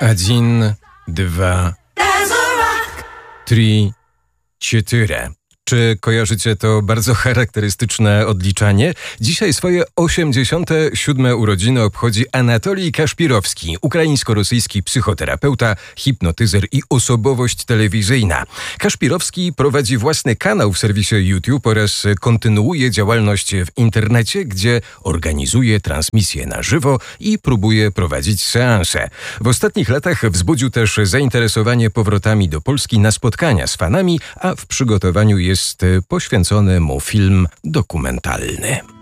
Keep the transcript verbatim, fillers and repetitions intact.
Один, dwa, trzy, cztery. Czy kojarzycie to bardzo charakterystyczne odliczanie? Dzisiaj swoje osiemdziesiąte siódme urodziny obchodzi Anatolij Kaszpirowski, ukraińsko-rosyjski psychoterapeuta, hipnotyzer i osobowość telewizyjna. Kaszpirowski prowadzi własny kanał w serwisie YouTube oraz kontynuuje działalność w internecie, gdzie organizuje transmisje na żywo i próbuje prowadzić seanse. W ostatnich latach wzbudził też zainteresowanie powrotami do Polski na spotkania z fanami, a w przygotowaniu jest poświęcony mu film dokumentalny.